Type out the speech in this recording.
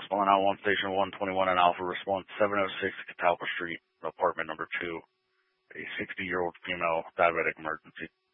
calling out one station 121 and Alpha response 706 Catalpa Street, apartment number 2. A 60-year-old female diabetic emergency.